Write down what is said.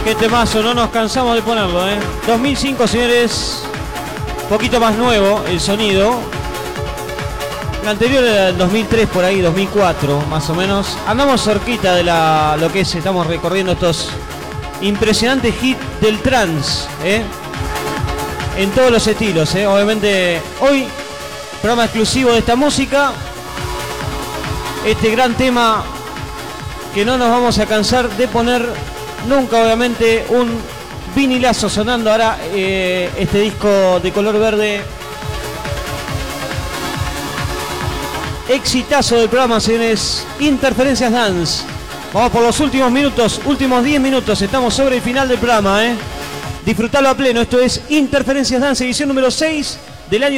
Qué temazo, no nos cansamos de ponerlo, 2005, señores. Poquito más nuevo el sonido. El anterior era el 2003, por ahí, 2004, más o menos. Andamos cerquita de lo que es, estamos recorriendo estos impresionantes hits del trance, en todos los estilos, Obviamente, hoy, programa exclusivo de esta música. Este gran tema que no nos vamos a cansar de poner nunca, obviamente, un vinilazo sonando ahora, este disco de color verde. Exitazo del programa, señores. Interferencias Dance. Vamos por los últimos minutos, últimos 10 minutos. Estamos sobre el final del programa, Disfrutalo a pleno. Esto es Interferencias Dance, edición número 6 del año